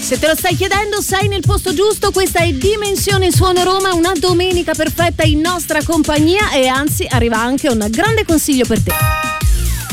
Se te lo stai chiedendo, sei nel posto giusto. Questa è Dimensione Suono Roma, una domenica perfetta in nostra compagnia, e anzi arriva anche un grande consiglio per te.